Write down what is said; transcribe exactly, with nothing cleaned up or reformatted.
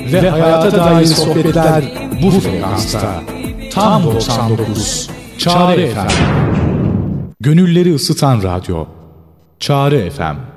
ve hayata dair sohbetler bu frekansta. Tam doksan dokuz Çağrı F M. Gönülleri ısıtan radyo. Çağrı F M.